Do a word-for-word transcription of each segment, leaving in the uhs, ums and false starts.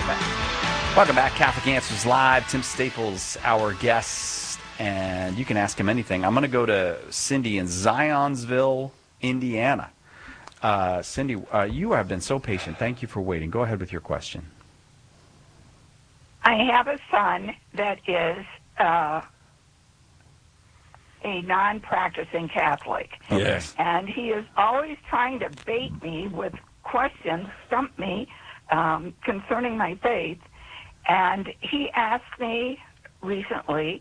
Welcome back, Catholic Answers Live. Tim Staples, our guest, and you can ask him anything. I'm going to go to Cindy in Zionsville, Indiana. Uh, Cindy, uh, you have been so patient. Thank you for waiting. Go ahead with your question. I have a son that is uh, a non-practicing Catholic. Yes. And he is always trying to bait me with questions, stump me, um, concerning my faith. And he asked me recently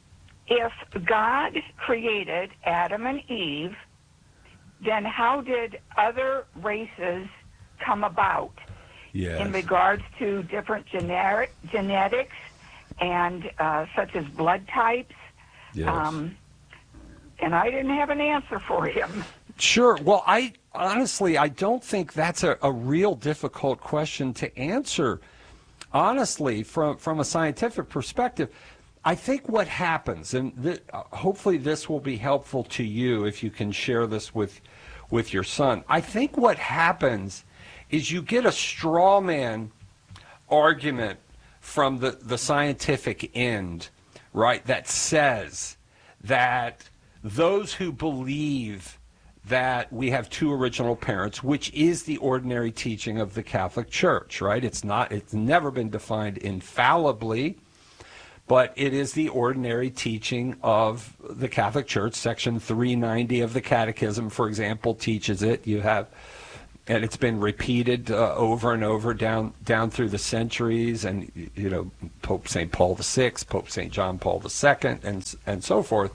if God created Adam and Eve, then how did other races come about Yes. in regards to different generic, genetics and uh, such as blood types? Yes. Um, and I didn't have an answer for him. Sure. Well, I honestly, I don't think that's a, a real difficult question to answer. Honestly, from, from a scientific perspective, I think what happens, and th- hopefully this will be helpful to you if you can share this with, with your son. I think what happens is you get a straw man argument from the, the scientific end, right, that says that those who believe that we have two original parents, which is the ordinary teaching of the Catholic Church, right? It's not, it's never been defined infallibly, but it is the ordinary teaching of the Catholic Church. Section three ninety of the Catechism, for example, teaches it. You have, and it's been repeated uh, over and over down down through the centuries, and you know, Pope Saint Paul the Sixth, Pope Saint John Paul the Second, and and so forth.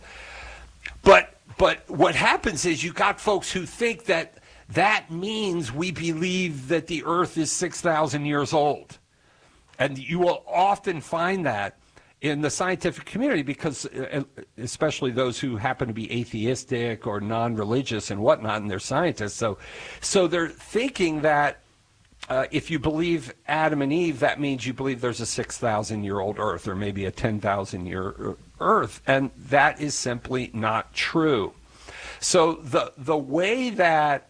But But what happens is you got folks who think that that means we believe that the earth is six thousand years old. And you will often find that in the scientific community because, especially those who happen to be atheistic or non-religious and whatnot, and they're scientists. So, so they're thinking that uh, if you believe Adam and Eve, that means you believe there's a six thousand year old earth or maybe a ten thousand year earth. And that is simply not true. So the the way that,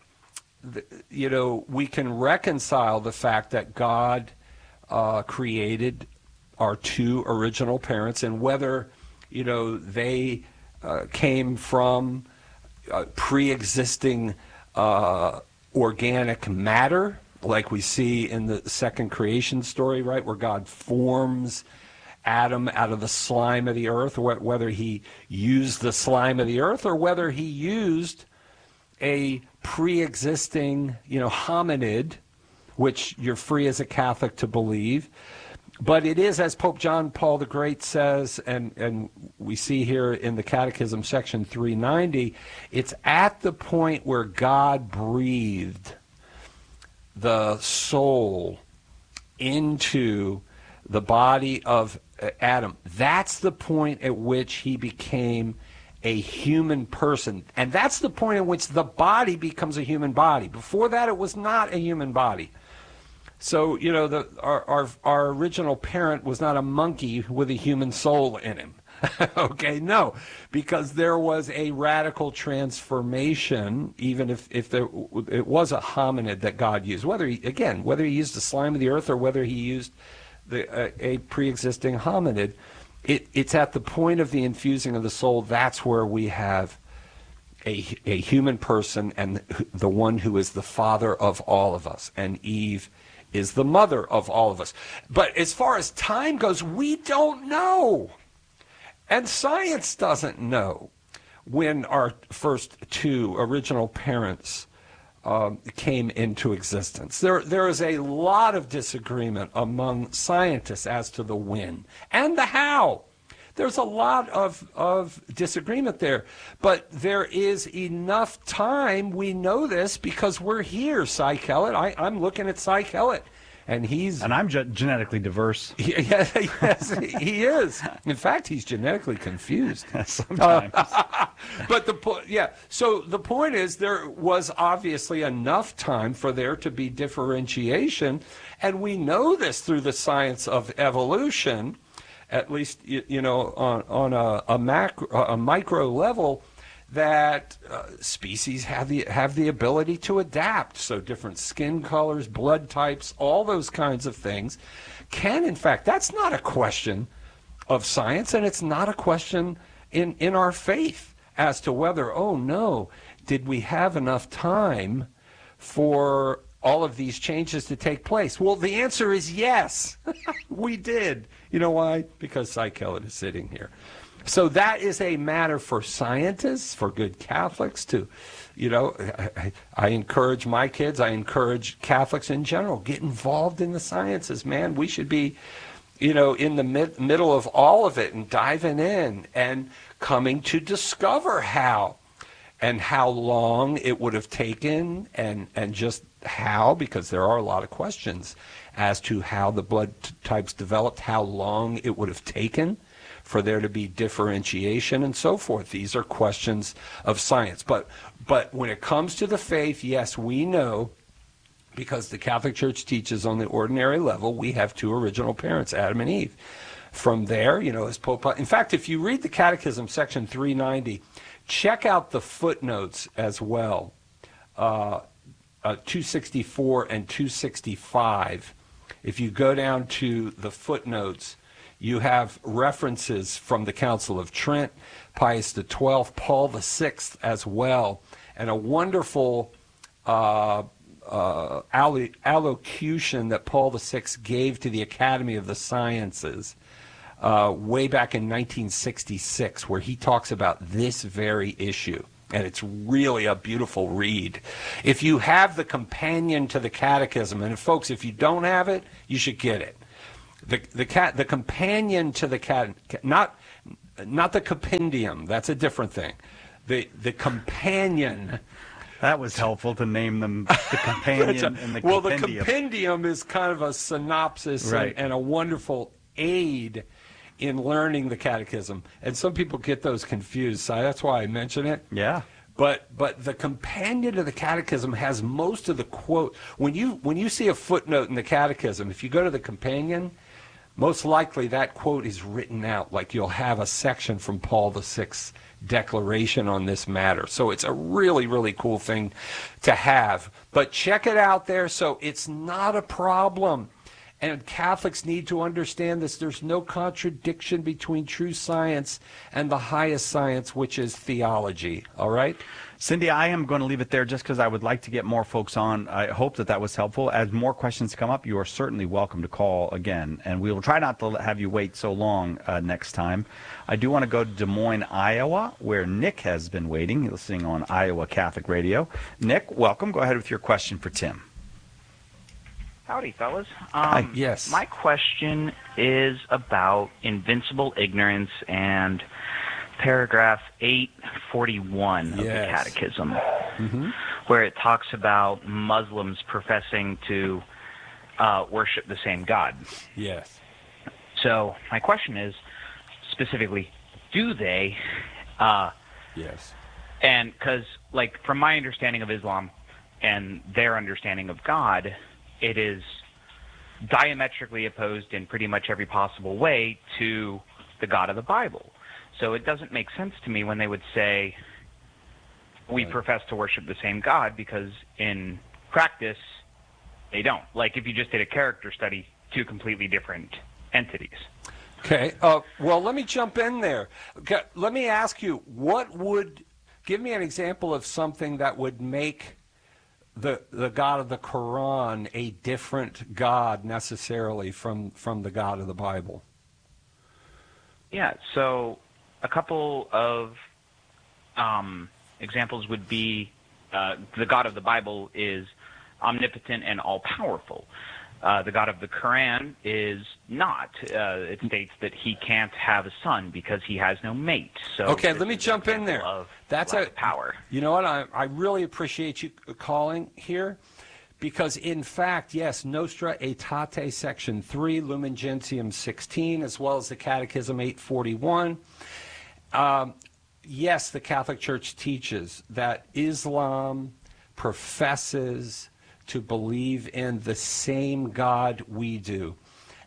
you know, we can reconcile the fact that God uh, created our two original parents and whether, you know, they uh, came from uh, pre-existing uh, organic matter, like we see in the second creation story, right, where God forms Adam out of the slime of the earth, whether he used the slime of the earth or whether he used a pre-existing, you know, hominid, which you're free as a Catholic to believe. But it is, as Pope John Paul the Great says, and, and we see here in the Catechism, section three ninety, it's at the point where God breathed the soul into the body of Adam. That's the point at which he became a human person. And that's the point at which the body becomes a human body. Before that, it was not a human body. So, you know, the, our, our, our original parent was not a monkey with a human soul in him. Okay, no, because there was a radical transformation, even if, if there, it was a hominid that God used. Whether he, again, whether he used the slime of the earth or whether he used the, uh, a pre-existing hominid, it, it's at the point of the infusing of the soul, that's where we have a, a human person and the one who is the father of all of us. And Eve is the mother of all of us. But as far as time goes, we don't know. And science doesn't know when our first two original parents um, came into existence. There, there is a lot of disagreement among scientists as to the when and the how. There's a lot of, of disagreement there. But there is enough time, we know this, because we're here, Cy Kellett. I, I'm looking at Cy Kellett. And he's and I'm ge- genetically diverse. Yeah, yes, he is. In fact, he's genetically confused sometimes. Uh, but the point, yeah. So the point is, there was obviously enough time for there to be differentiation, and we know this through the science of evolution. At least, you, you know, on on a, a macro, a micro level, that uh, species have the have the ability to adapt. So different skin colors, blood types, all those kinds of things can, in fact, that's not a question of science, and it's not a question in, in our faith as to whether, oh no, did we have enough time for all of these changes to take place? Well, the answer is yes, we did. You know why? Because Cy Kellett is sitting here. So that is a matter for scientists, for good Catholics to, you know, I, I encourage my kids, I encourage Catholics in general, get involved in the sciences, man. We should be, you know, in the mid, middle of all of it and diving in and coming to discover how and how long it would have taken and, and just how, because there are a lot of questions as to how the blood t- types developed, how long it would have taken for there to be differentiation and so forth. These are questions of science. But but when it comes to the faith, yes, we know, because the Catholic Church teaches on the ordinary level, we have two original parents, Adam and Eve. From there, you know, as Pope, in fact, if you read the Catechism, section three ninety, check out the footnotes as well, uh, uh, two sixty-four and two sixty-five. If you go down to the footnotes, you have references from the Council of Trent, Pius the twelfth, Paul the sixth as well, and a wonderful uh, uh, allo- allocution that Paul the sixth gave to the Academy of the Sciences uh, way back in nineteen sixty-six, where he talks about this very issue. And it's really a beautiful read. If you have the companion to the Catechism, and folks, if you don't have it, you should get it. The the cat the companion to the cat not not the compendium, that's a different thing. The the companion. That was helpful to name them the companion and the well, compendium. the compendium is kind of a synopsis right. and, and a wonderful aid in learning the Catechism. And some people get those confused, so that's why I mention it. Yeah. But but the companion to the Catechism has most of the quote. When you when you see a footnote in the Catechism, if you go to the companion, most likely that quote is written out, like you'll have a section from Paul the sixth's declaration on this matter. So it's a really, really cool thing to have. But check it out there. So it's not a problem. And Catholics need to understand this. There's no contradiction between true science and the highest science, which is theology. All right? Cindy, I am going to leave it there just because I would like to get more folks on. I hope that that was helpful. As more questions come up, you are certainly welcome to call again, and we will try not to have you wait so long uh, next time. I do want to go to Des Moines, Iowa, where Nick has been waiting, listening on Iowa Catholic Radio. Nick, welcome. Go ahead with your question for Tim. Howdy, fellas. Hi. Um, Yes. My question is about invincible ignorance and paragraph eight forty-one of Yes. the Catechism, Mm-hmm. where it talks about Muslims professing to uh, worship the same God. Yes. So my question is, specifically, do they? Uh, Yes. and because, like, from my understanding of Islam and their understanding of God, it is diametrically opposed in pretty much every possible way to the God of the Bible. So it doesn't make sense to me when they would say, we Right. profess to worship the same God, because in practice, they don't. Like if you just did a character study, two completely different entities. Okay. Uh, well, let me jump in there. Okay, let me ask you, what would, give me an example of something that would make the the God of the Quran a different God necessarily from, from the God of the Bible? Yeah, so a couple of um, examples would be uh, the God of the Bible is omnipotent and all-powerful. Uh, the God of the Quran is not. Uh, it states that he can't have a son because he has no mate. So Okay, this let me is an jump in example there. of That's lack a of power. You know what? I, I really appreciate you calling here, because in fact, yes, Nostra Aetate Section three, Lumen Gentium sixteen, as well as the Catechism eight forty-one. Um, yes, the Catholic Church teaches that Islam professes to believe in the same God we do.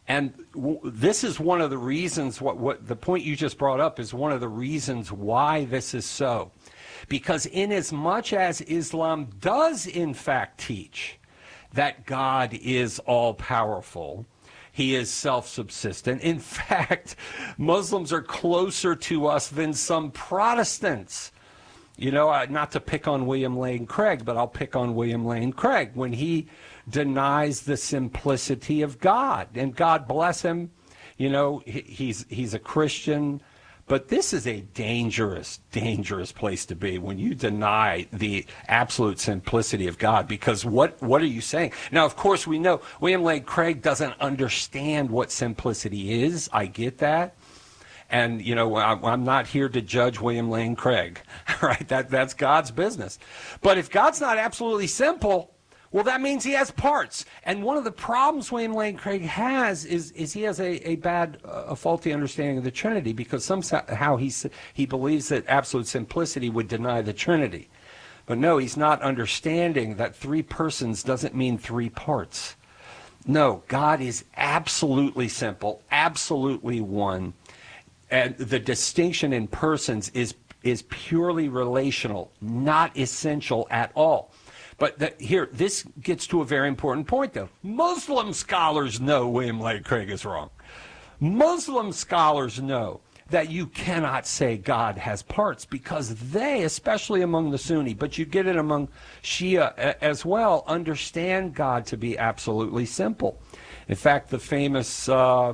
And w- this is one of the reasons, what, what the point you just brought up is one of the reasons why this is so. Because inasmuch as Islam does in fact teach that God is all-powerful, he is self-subsistent. In fact, Muslims are closer to us than some Protestants. You know, uh, not to pick on William Lane Craig, but I'll pick on William Lane Craig when he denies the simplicity of God. And God bless him. You know, he, he's he's a Christian. But this is a dangerous, dangerous place to be when you deny the absolute simplicity of God. Because what, what are you saying? Now, of course, we know William Lane Craig doesn't understand what simplicity is. I get that. And, you know, I'm not here to judge William Lane Craig, right? That, that's God's business. But if God's not absolutely simple, well, that means he has parts. And one of the problems William Lane Craig has is, is he has a, a bad, uh, a faulty understanding of the Trinity, because somehow he, he believes that absolute simplicity would deny the Trinity. But no, he's not understanding that three persons doesn't mean three parts. No, God is absolutely simple, absolutely one. And the distinction in persons is, is purely relational, not essential at all. But the, here, this gets to a very important point, though. Muslim scholars know William Lane Craig is wrong. Muslim scholars know that you cannot say God has parts, because they, especially among the Sunni, but you get it among Shia as well, understand God to be absolutely simple. In fact, the famous uh,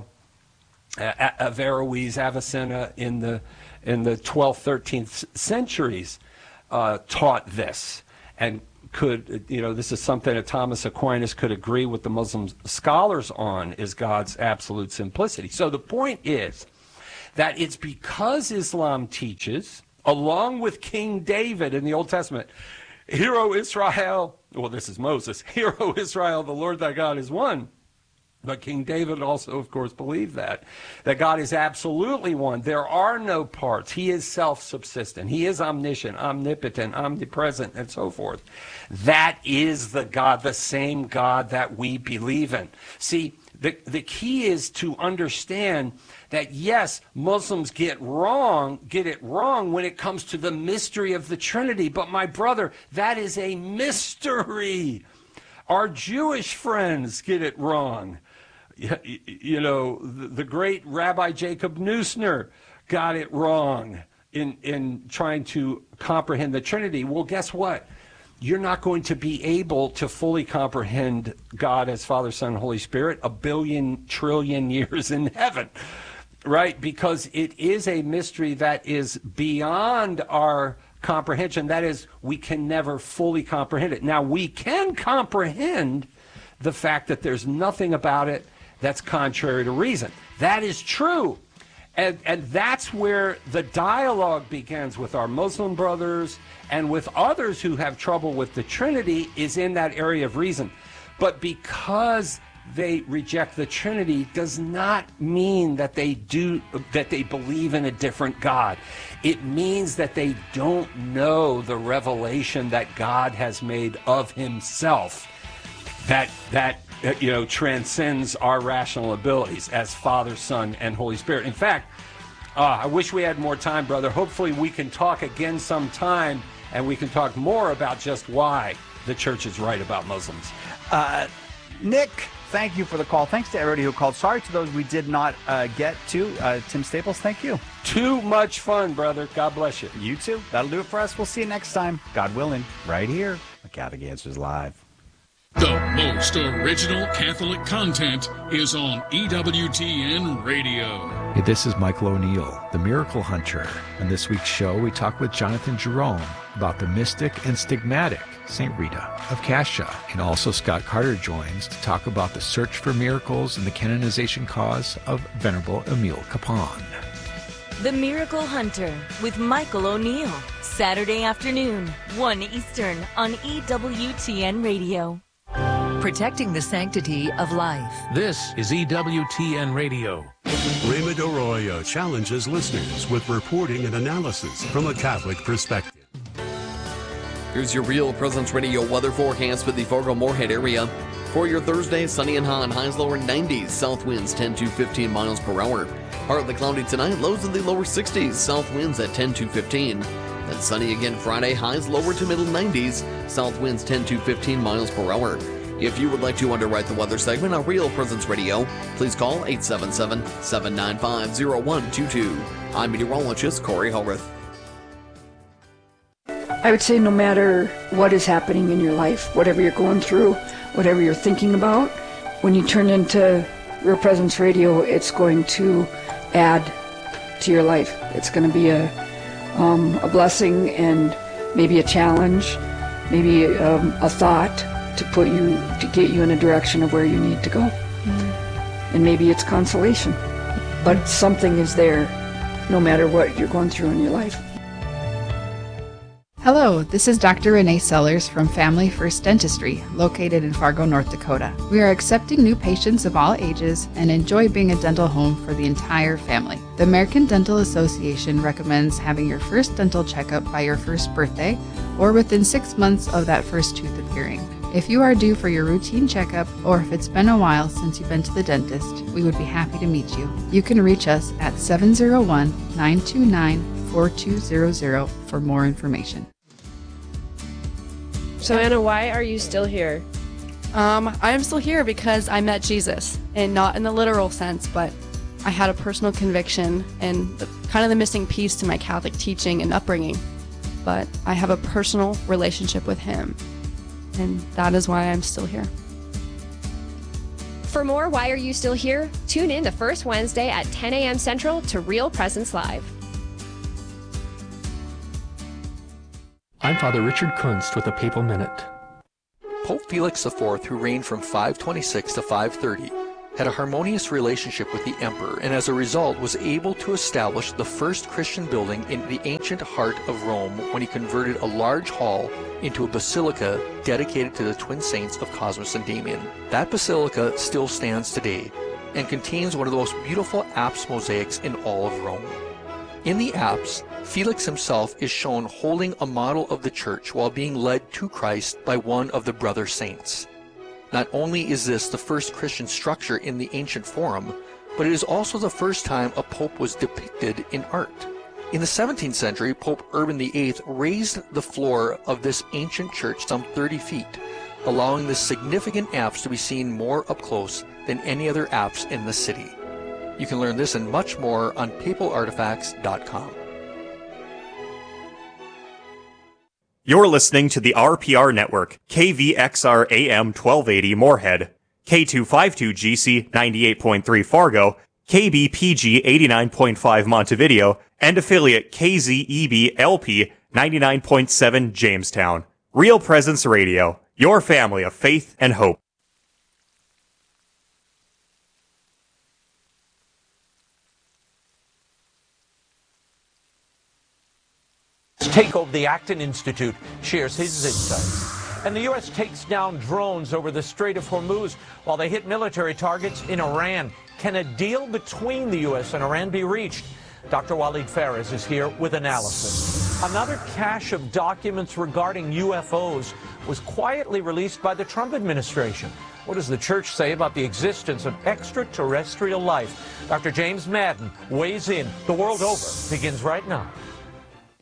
Averroes, Avicenna in the in the twelfth, thirteenth centuries uh, taught this, and could, you know, this is something that Thomas Aquinas could agree with the Muslim scholars on, is God's absolute simplicity. So the point is that it's because Islam teaches, along with King David in the Old Testament, "Hear, O Israel," well, this is Moses, "Hear, O Israel, the Lord thy God is one." But King David also, of course, believed that, that God is absolutely one. There are no parts. He is self-subsistent. He is omniscient, omnipotent, omnipresent, and so forth. That is the God, the same God that we believe in. See, the, the key is to understand that, yes, Muslims get wrong, get it wrong when it comes to the mystery of the Trinity. But my brother, that is a mystery. Our Jewish friends get it wrong. You know, the great Rabbi Jacob Neusner got it wrong in, in trying to comprehend the Trinity. Well, guess what? You're not going to be able to fully comprehend God as Father, Son, Holy Spirit a billion trillion years in heaven, right? Because it is a mystery that is beyond our comprehension. That is, we can never fully comprehend it. Now, we can comprehend the fact that there's nothing about it that's contrary to reason. That is true. And, and that's where the dialogue begins with our Muslim brothers and with others who have trouble with the Trinity, is in that area of reason. But because they reject the Trinity does not mean that they do that they believe in a different God. It means that they don't know the revelation that God has made of himself, that that you know transcends our rational abilities as Father, Son, and Holy Spirit. In fact, uh, I wish we had more time, brother. Hopefully we can talk again sometime, and we can talk more about just why the church is right about Muslims. Uh, Nick, thank you for the call. Thanks to everybody who called. Sorry to those we did not uh, get to. Uh, Tim Staples, thank you. Too much fun, brother. God bless you. You too. That'll do it for us. We'll see you next time, God willing, right here on Catholic Answers Live. The most original Catholic content is on E W T N Radio. Hey, this is Michael O'Neill, the Miracle Hunter. On this week's show, we talk with Jonathan Jerome about the mystic and stigmatic Saint Rita of Cascia. And also Scott Carter joins to talk about the search for miracles and the canonization cause of Venerable Emile Capon. The Miracle Hunter with Michael O'Neill. Saturday afternoon, one Eastern on E W T N Radio. Protecting the sanctity of life. This is E W T N Radio. Raymond Arroyo challenges listeners with reporting and analysis from a Catholic perspective. Here's your Real Presence Radio weather forecast for the Fargo-Moorhead area. For your Thursday, sunny and hot, highs lower nineties, south winds ten to fifteen miles per hour. Partly cloudy tonight, lows in the lower sixties, south winds at ten to fifteen. Then sunny again Friday, highs lower to middle nineties, south winds ten to fifteen miles per hour. If you would like to underwrite the weather segment on Real Presence Radio, please call eight seven seven, seven nine five, zero one two two. I'm meteorologist Corey Hellrith. I would say no matter what is happening in your life, whatever you're going through, whatever you're thinking about, when you turn into Real Presence Radio, it's going to add to your life. It's going to be a um, a blessing and maybe a challenge, maybe um, a thought to put you, to get you in a direction of where you need to go. Mm-hmm. And maybe it's consolation, but something is there no matter what you're going through in your life. Hello, this is Doctor Renee Sellers from Family First Dentistry, located in Fargo, North Dakota. We are accepting new patients of all ages and enjoy being a dental home for the entire family. The American Dental Association recommends having your first dental checkup by your first birthday or within six months of that first tooth appearing. If you are due for your routine checkup, or if it's been a while since you've been to the dentist, we would be happy to meet you. You can reach us at seven zero one, nine two nine, four two zero zero for more information. So Anna, why are you still here? Um, I'm still here because I met Jesus, and not in the literal sense, but I had a personal conviction and the, kind of the missing piece to my Catholic teaching and upbringing. But I have a personal relationship with him, and that is why I'm still here. For more Why Are You Still Here? Tune in the first Wednesday at ten a.m. Central to Real Presence Live. I'm Father Richard Kunst with a Papal Minute. Pope Felix the Fourth, who reigned from five twenty-six to five thirty, had a harmonious relationship with the emperor, and as a result was able to establish the first Christian building in the ancient heart of Rome when he converted a large hall into a basilica dedicated to the twin saints of Cosmas and Damian. That basilica still stands today and contains one of the most beautiful apse mosaics in all of Rome. In the apse, Felix himself is shown holding a model of the church while being led to Christ by one of the brother saints. Not only is this the first Christian structure in the ancient Forum, but it is also the first time a pope was depicted in art. In the seventeenth century, Pope Urban the Eighth raised the floor of this ancient church some thirty feet, allowing this significant apse to be seen more up close than any other apse in the city. You can learn this and much more on papal artifacts dot com. You're listening to the R P R Network, K V X R A M twelve eighty Moorhead, K two fifty-two G C ninety-eight point three Fargo, K B P G eighty-nine point five Montevideo, and affiliate K Z E B L P ninety-nine point seven Jamestown. Real Presence Radio, your family of faith and hope. Takeover the Acton Institute shares his insights. And the U S takes down drones over the Strait of Hormuz while they hit military targets in Iran. Can a deal between the U S and Iran be reached? Doctor Waleed Phares is here with analysis. Another cache of documents regarding U F Os was quietly released by the Trump administration. What does the church say about the existence of extraterrestrial life? Doctor James Madden weighs in. The World Over begins right now.